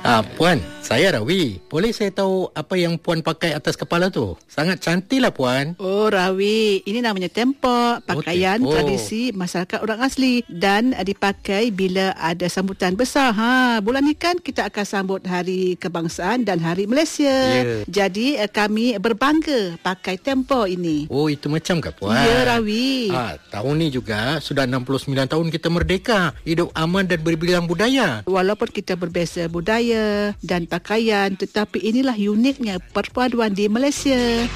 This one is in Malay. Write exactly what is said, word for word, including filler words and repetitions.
Ah, Puan, saya Rawi. Boleh saya tahu apa yang Puan pakai atas kepala tu? Sangat cantik lah, Puan. Oh, Rawi, ini namanya tempok, pakaian tempo. tradisi masyarakat orang asli dan uh, dipakai bila ada sambutan besar. Ha, bulan ni kan kita akan sambut Hari Kebangsaan dan Hari Malaysia. Ya. Jadi uh, kami berbangga pakai tempok ini. Oh, itu macam ke, Puan? Ya, Rawi. Ah, tahun ni juga sudah enam puluh sembilan tahun kita merdeka. Hidup aman dan berbilang budaya. Walaupun kita berbeza budaya dan pakaian, tetapi inilah uniknya perpaduan di Malaysia.